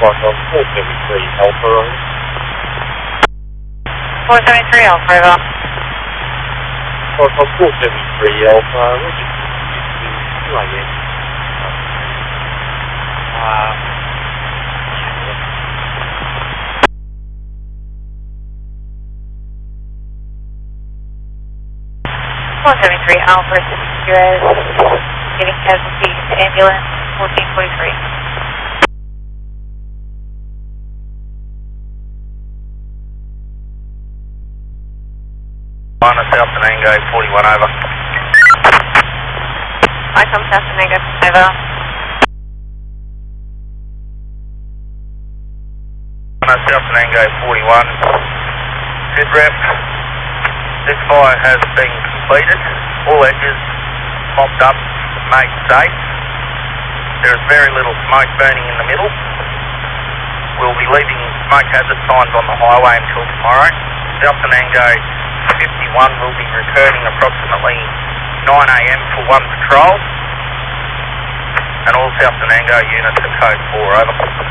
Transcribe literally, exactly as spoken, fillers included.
four seventy-three Alpha, over. four seventy-three Alpha, over. Foxtrot four seventy-three Alpha, registered two A M. Uh, four seventy-three Alpha, zero, getting casualty to ambulance, fourteen forty-three. One South Tango, forty-one over. I come South Tango, over. One South Tango, forty-one. Sit rep. This fire has been completed. All edges mopped up, made safe. There is very little smoke burning in the middle. We'll be leaving smoke hazard signs on the highway until tomorrow. South Tango fifty-one will be returning approximately nine A M for one patrol. And all South Tango units are code four, over.